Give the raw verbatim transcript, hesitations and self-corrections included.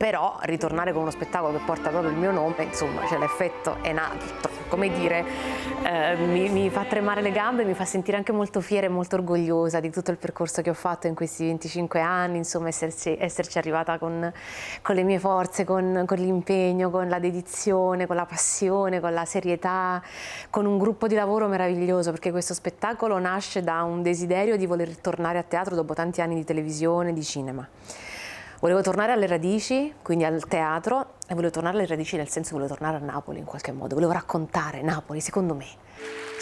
però ritornare con uno spettacolo che porta proprio il mio nome, insomma, cioè l'effetto è nato, come dire, eh, mi, mi fa tremare le gambe, mi fa sentire anche molto fiera e molto orgogliosa di tutto il percorso che ho fatto in questi venticinque anni, insomma esserci, esserci arrivata con, con le mie forze, con, con l'impegno, con la dedizione, con la passione, con la serietà, con un gruppo di lavoro meraviglioso, perché questo spettacolo nasce da un desiderio di voler tornare a teatro dopo tanti anni di televisione, di cinema. Volevo tornare alle radici, quindi al teatro, e volevo tornare alle radici nel senso che volevo tornare a Napoli in qualche modo, volevo raccontare Napoli, secondo me.